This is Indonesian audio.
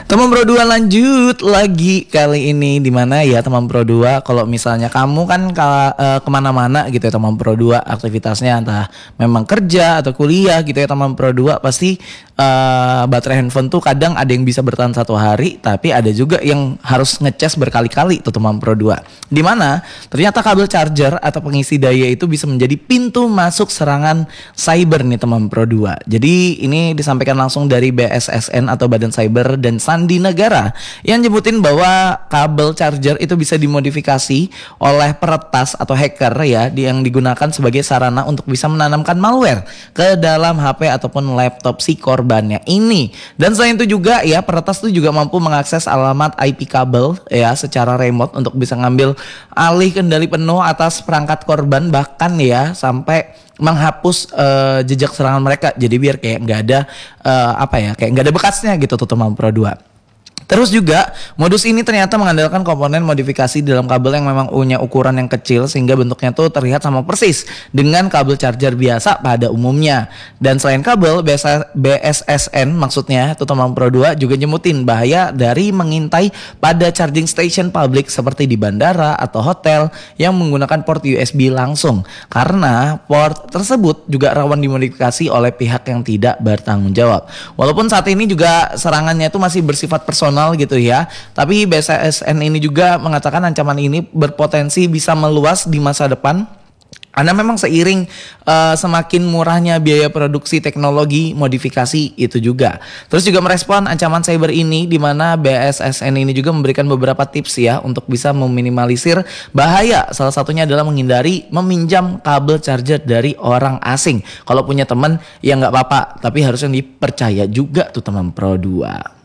Teman Pro 2 lanjut lagi kali ini di mana ya teman Pro 2, kalau misalnya kamu kan kemana-mana gitu ya teman Pro 2 aktivitasnya, entah memang kerja atau kuliah gitu ya teman Pro 2, pasti baterai handphone tuh kadang ada yang bisa bertahan 1 hari, tapi ada juga yang harus ngecas berkali-kali tuh teman Pro 2. Di mana ternyata kabel charger atau pengisi daya itu bisa menjadi pintu masuk serangan cyber nih teman Pro 2. Jadi ini disampaikan langsung dari BSSN atau Badan Cyber dan Sandi Negara yang nyebutin bahwa kabel charger itu bisa dimodifikasi oleh peretas atau hacker ya, yang digunakan sebagai sarana untuk bisa menanamkan malware ke dalam HP ataupun laptop si korbannya ini. Dan selain itu juga ya, peretas itu juga mampu mengakses alamat IP kabel ya secara remote untuk bisa ngambil alih kendali penuh atas perangkat korban, bahkan ya sampai menghapus jejak serangan mereka. Jadi biar kayak nggak ada kayak nggak ada bekasnya gitu tuh teman Pro 2. Terus juga modus ini ternyata mengandalkan komponen modifikasi dalam kabel yang memang punya ukuran yang kecil sehingga bentuknya tuh terlihat sama persis dengan kabel charger biasa pada umumnya. Dan selain kabel, BSSN maksudnya tuh teman Pro 2 juga nyebutin bahaya dari mengintai pada charging station publik seperti di bandara atau hotel yang menggunakan port USB langsung, karena port tersebut juga rawan dimodifikasi oleh pihak yang tidak bertanggung jawab. Walaupun saat ini juga serangannya itu masih bersifat personal gitu ya, tapi BSSN ini juga mengatakan ancaman ini berpotensi bisa meluas di masa depan karena memang seiring semakin murahnya biaya produksi teknologi modifikasi itu juga. Terus juga merespon ancaman cyber ini, di mana BSSN ini juga memberikan beberapa tips ya untuk bisa meminimalisir bahaya. Salah satunya adalah menghindari meminjam kabel charger dari orang asing. Kalau punya teman ya nggak apa-apa, tapi harusnya dipercaya juga tuh teman Pro 2.